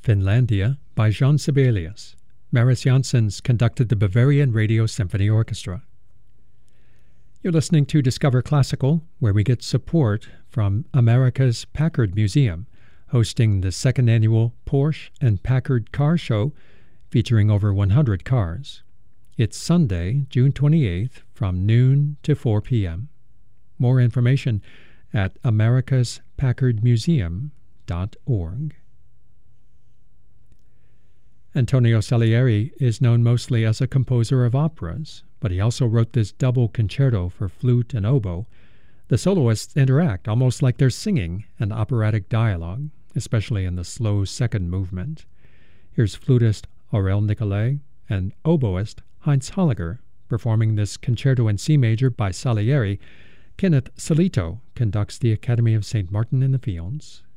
Finlandia by Jean Sibelius. Maris Janssens conducted the Bavarian Radio Symphony Orchestra. You're listening to Discover Classical, where we get support from America's Packard Museum, hosting the second annual Porsche and Packard Car Show, featuring over 100 cars. It's Sunday, June 28th, from noon to 4 p.m. More information at americaspackardmuseum.org. Antonio Salieri is known mostly as a composer of operas, but he also wrote this double concerto for flute and oboe. The soloists interact almost like they're singing an operatic dialogue, especially in the slow second movement. Here's flutist Aurel Nicolai and oboist Heinz Holliger performing this concerto in C major by Salieri. Kenneth Salito conducts the Academy of St. Martin in the Fields.